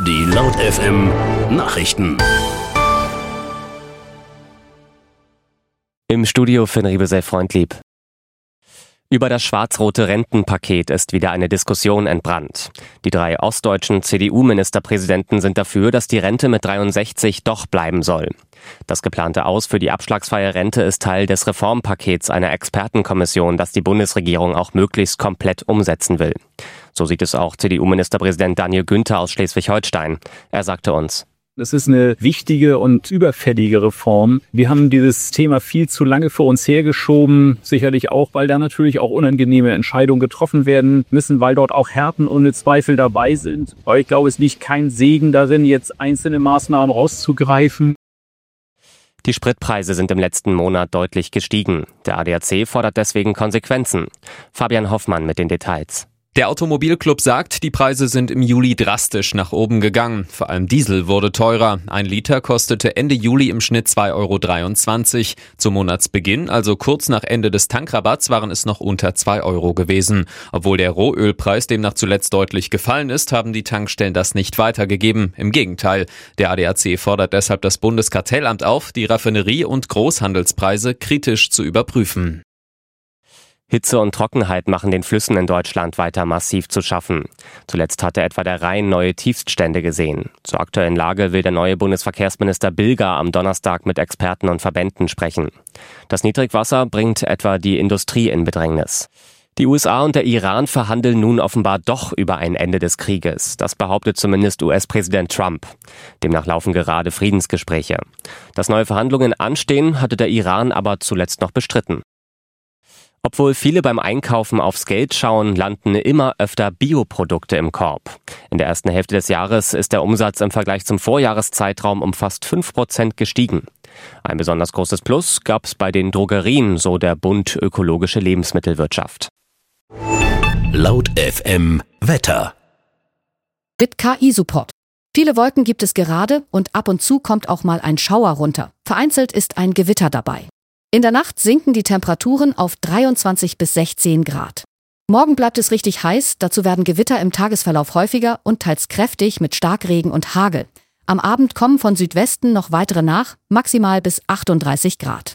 Die Laut FM Nachrichten. Im Studio Finn Riebesell-Freundlieb. Über das schwarz-rote Rentenpaket ist wieder eine Diskussion entbrannt. Die 3 ostdeutschen CDU-Ministerpräsidenten sind dafür, dass die Rente mit 63 doch bleiben soll. Das geplante Aus für die abschlagsfreie Rente ist Teil des Reformpakets einer Expertenkommission, das die Bundesregierung auch möglichst komplett umsetzen will. So sieht es auch CDU-Ministerpräsident Daniel Günther aus Schleswig-Holstein. Er sagte uns: Das ist eine wichtige und überfällige Reform. Wir haben dieses Thema viel zu lange vor uns hergeschoben, sicherlich auch, weil da natürlich auch unangenehme Entscheidungen getroffen werden müssen, weil dort auch Härten ohne Zweifel dabei sind. Aber ich glaube, es liegt kein Segen darin, jetzt einzelne Maßnahmen rauszugreifen. Die Spritpreise sind im letzten Monat deutlich gestiegen. Der ADAC fordert deswegen Konsequenzen. Fabian Hoffmann mit den Details. Der Automobilclub sagt, die Preise sind im Juli drastisch nach oben gegangen. Vor allem Diesel wurde teurer. 1 Liter kostete Ende Juli im Schnitt 2,23 €. Zum Monatsbeginn, also kurz nach Ende des Tankrabatts, waren es noch unter 2 € gewesen. Obwohl der Rohölpreis demnach zuletzt deutlich gefallen ist, haben die Tankstellen das nicht weitergegeben. Im Gegenteil. Der ADAC fordert deshalb das Bundeskartellamt auf, die Raffinerie- und Großhandelspreise kritisch zu überprüfen. Hitze und Trockenheit machen den Flüssen in Deutschland weiter massiv zu schaffen. Zuletzt hatte etwa der Rhein neue Tiefststände gesehen. Zur aktuellen Lage will der neue Bundesverkehrsminister Bilger am Donnerstag mit Experten und Verbänden sprechen. Das Niedrigwasser bringt etwa die Industrie in Bedrängnis. Die USA und der Iran verhandeln nun offenbar doch über ein Ende des Krieges. Das behauptet zumindest US-Präsident Trump. Demnach laufen gerade Friedensgespräche. Dass neue Verhandlungen anstehen, hatte der Iran aber zuletzt noch bestritten. Obwohl viele beim Einkaufen aufs Geld schauen, landen immer öfter Bioprodukte im Korb. In der ersten Hälfte des Jahres ist der Umsatz im Vergleich zum Vorjahreszeitraum um fast 5% gestiegen. Ein besonders großes Plus gab es bei den Drogerien, so der Bund Ökologische Lebensmittelwirtschaft. Laut FM Wetter. Mit KI-Support. Viele Wolken gibt es gerade und ab und zu kommt auch mal ein Schauer runter. Vereinzelt ist ein Gewitter dabei. In der Nacht sinken die Temperaturen auf 23 bis 16 Grad. Morgen bleibt es richtig heiß, dazu werden Gewitter im Tagesverlauf häufiger und teils kräftig mit Starkregen und Hagel. Am Abend kommen von Südwesten noch weitere nach, maximal bis 38 Grad.